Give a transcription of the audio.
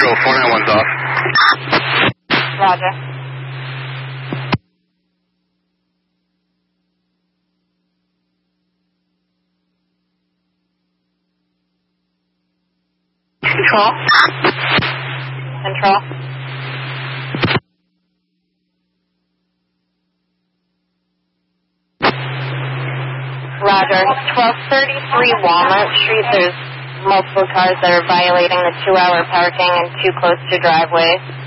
Central, 491's off. Roger. Control. Control. Roger. 1233 Walnut Street. There's multiple cars that are violating the 2-hour parking and too close to driveways.